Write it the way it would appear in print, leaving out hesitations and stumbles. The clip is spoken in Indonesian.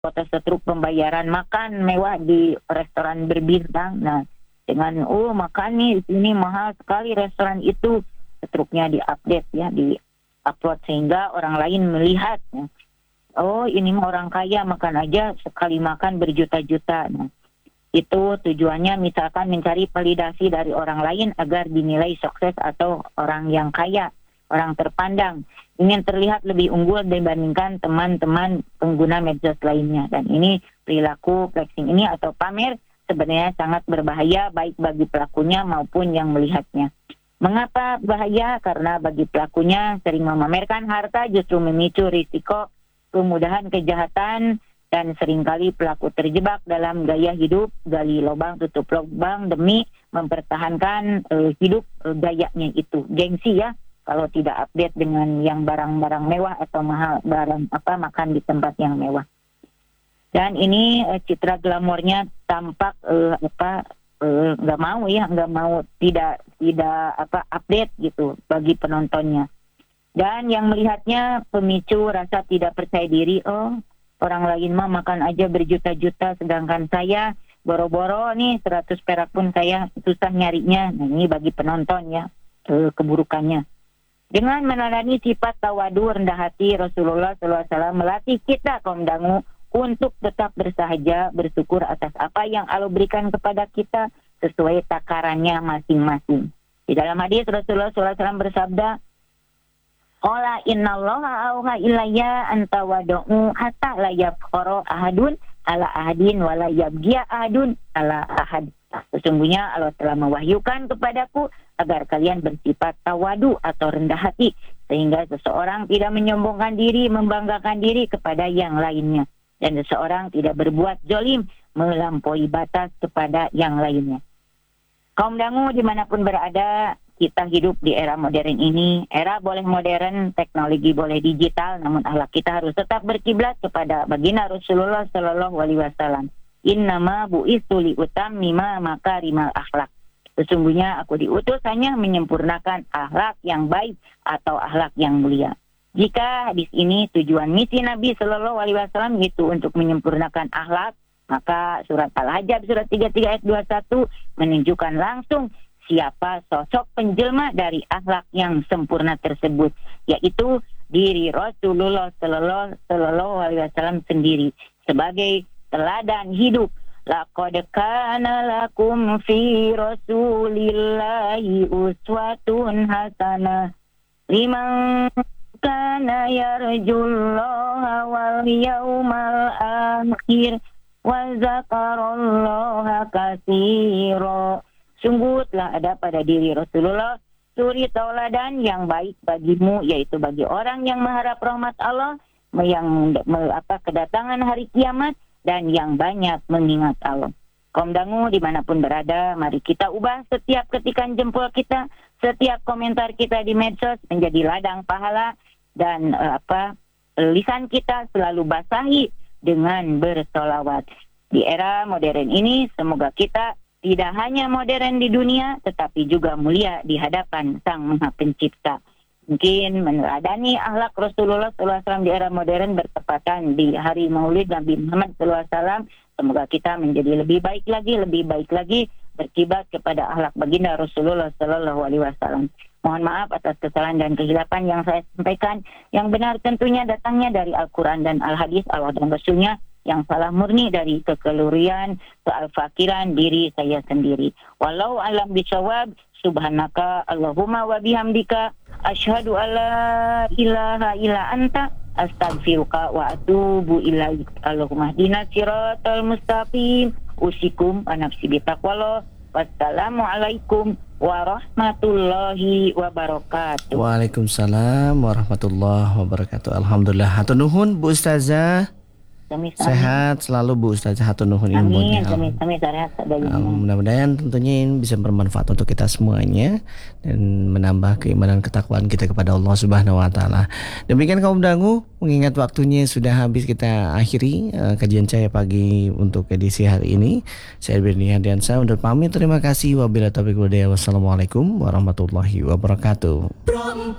kota setruk pembayaran makan mewah di restoran berbintang. Nah, dengan makan nih ini mahal sekali restoran itu, setruknya diupdate ya, di-upload sehingga orang lain melihat ya. Oh, ini mah orang kaya makan aja sekali makan berjuta-juta. Nah, itu tujuannya misalkan mencari validasi dari orang lain agar dinilai sukses atau orang yang kaya, orang terpandang, ingin terlihat lebih unggul dibandingkan teman-teman pengguna medsos lainnya. Dan ini perilaku flexing ini atau pamer sebenarnya sangat berbahaya baik bagi pelakunya maupun yang melihatnya. Mengapa bahaya? Karena bagi pelakunya sering memamerkan harta justru memicu risiko kemudahan kejahatan dan seringkali pelaku terjebak dalam gaya hidup gali lubang tutup lubang demi mempertahankan hidup gayanya itu. Gengsi ya, kalau tidak update dengan yang barang-barang mewah atau mahal, barang makan di tempat yang mewah. Dan ini citra glamornya tampak nggak mau tidak update gitu bagi penontonnya. Dan yang melihatnya pemicu rasa tidak percaya diri. Oh, orang lain mah makan aja berjuta-juta, sedangkan saya boro-boro nih 100 perak pun saya susah nyarinya. Nah, ini bagi penonton ya, keburukannya. Dengan meneladani sifat tawadu rendah hati, Rasulullah SAW melatih kita kaum dangu untuk tetap bersahaja, bersyukur atas apa yang Allah berikan kepada kita sesuai takarannya masing-masing. Di dalam hadis Rasulullah SAW bersabda, "Qala innallaha auha ilayya anta wadu'u hatta la yafkhara ahadun ala ahadin wa la yabghiya ahadun ala ahad." Sesungguhnya Allah telah mewahyukan kepadaku agar kalian bersifat tawadu atau rendah hati sehingga seseorang tidak menyombongkan diri, membanggakan diri kepada yang lainnya, dan seseorang tidak berbuat zalim melampaui batas kepada yang lainnya. Kaum dangu dimanapun berada, kita hidup di era modern ini. Era boleh modern, teknologi boleh digital, namun akhlak kita harus tetap berkiblat kepada baginda Rasulullah Sallallahu Alaihi Wasallam. Innama bu'istu liutammima makarimal akhlak. Sesungguhnya aku diutus hanya menyempurnakan akhlak yang baik atau akhlak yang mulia. Jika hadis ini tujuan misi Nabi Sallallahu Alaihi Wasallam itu untuk menyempurnakan akhlak, maka surat Al-Hajj surat 33 ayat 21 menunjukkan langsung siapa sosok penjelma dari akhlak yang sempurna tersebut, yaitu diri Rasulullah Sallallahu Alaihi Wasallam sendiri sebagai teladan hidup. Laqad kana lakum fi Rasulillahi uswatun hasanah liman kana yarjullaha wal yawmal akhir wa zakarallaha katsira. Sungguh telah ada pada diri Rasulullah suri tauladan yang baik bagimu, yaitu bagi orang yang mengharap rahmat Allah, yang kedatangan hari kiamat, dan yang banyak mengingat Allah. Kaum dangu dimanapun berada, mari kita ubah setiap ketikan jempol kita, setiap komentar kita di medsos menjadi ladang pahala, dan lisan kita selalu basahi dengan bersolawat. Di era modern ini, semoga kita tidak hanya modern di dunia, tetapi juga mulia di hadapan Sang Maha Pencipta. Mungkin meneladani akhlak Rasulullah SAW di era modern bertepatan di hari Maulid Nabi Muhammad SAW. Semoga kita menjadi lebih baik lagi berkiblat kepada akhlak baginda Rasulullah SAW. Mohon maaf atas kesalahan dan kehilapan yang saya sampaikan. Yang benar tentunya datangnya dari Al-Quran dan Al-Hadis Allah dan Rasulnya. Yang salah murni dari kekelurian, kealfakiran diri saya sendiri. Walau alam bisawab, subhanaka Allahumma wa bihamdika, asyhadu alla ilaha illa anta, astaghfiruka wa atubu ilaik. Allahumma hdina siratal mustaqim. Usikum wa nafsi bitaqwallah. Wassalamualaikum warahmatullahi wabarakatuh. Waalaikumsalam warahmatullahi wabarakatuh. Alhamdulillah. Hatur nuhun Bu Ustazah. Sehat selalu Bu Ustazah, hatur nuhun ilmunya. Mudah-mudahan tentunya ini bisa bermanfaat untuk kita semuanya dan menambah keimanan ketakwaan kita kepada Allah Subhanahu wa taala. Demikian kaum dangu, mengingat waktunya sudah habis, kita akhiri kajian Cahaya Pagi untuk edisi hari ini. Saya Birni Hadiansa undur pamit. Terima kasih. Wabillahi taufiq wal hidayah. Wassalamualaikum warahmatullahi wabarakatuh.